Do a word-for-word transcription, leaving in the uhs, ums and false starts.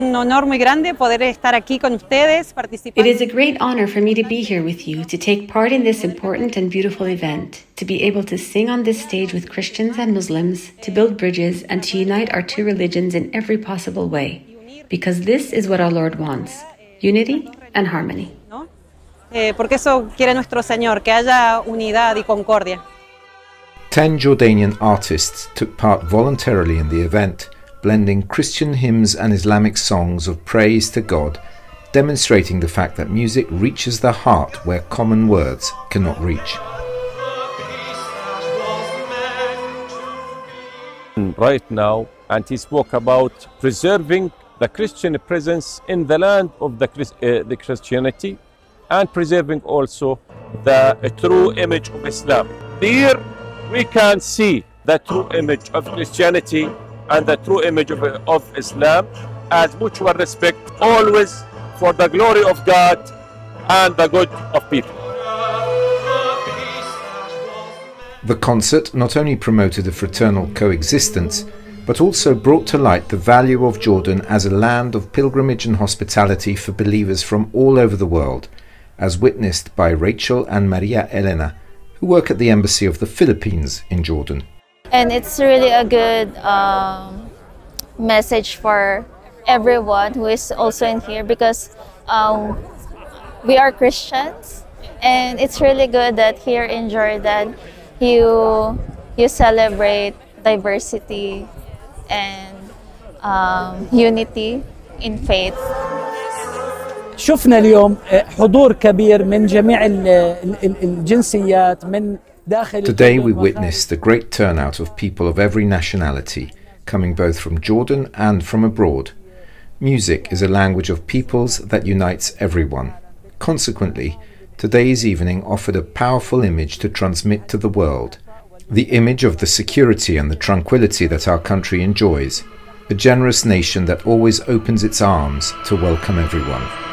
Un honor muy grande poder estar aquí con ustedes, participando. It is a great honor for me to be here with you, to take part in this important and beautiful event, to be able to sing on this stage with Christians and Muslims, to build bridges and to unite our two religions in every possible way. Because this is what our Lord wants, unity and harmony. ¿No? Eh, porque eso quiere nuestro Señor, que haya unidad y concordia. Ten Jordanian artists took part voluntarily in the event, blending Christian hymns and Islamic songs of praise to God, demonstrating the fact that music reaches the heart where common words cannot reach. Right now, and he spoke about preserving the Christian presence in the land of the, uh, the Christianity, and preserving also the uh, true image of Islam. Here we can see the true image of Christianity and the true image of, of Islam as mutual respect, always for the glory of God and the good of people. The concert not only promoted a fraternal coexistence, but also brought to light the value of Jordan as a land of pilgrimage and hospitality for believers from all over the world, as witnessed by Rachel and Maria Elena, who work at the Embassy of the Philippines in Jordan. And it's really a good um, message for everyone who is also in here, because um, we are Christians, and it's really good that here in Jordan you you celebrate diversity and um, unity in faith. شفنا اليوم حضور كبير من جميع الجنسيات من داخل. Today we witnessed a great turnout of people of every nationality, coming both from Jordan and from abroad. Music is a language of peoples that unites everyone. Consequently, today's evening offered a powerful image to transmit to the world. The image of the security and the tranquility that our country enjoys, a generous nation that always opens its arms to welcome everyone.